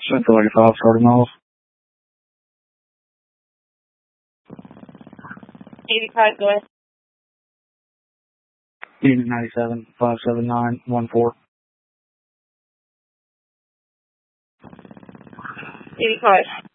Central 85, starting miles. 85, go ahead. Unit 97, 57914. 85.